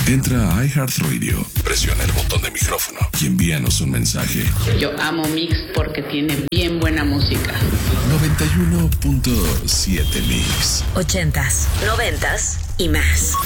Entra a iHeartRadio, presiona el botón de micrófono y envíanos un mensaje. Yo amo Mix porque tiene bien buena música. 91.7 Mix. 80s, 90s y más.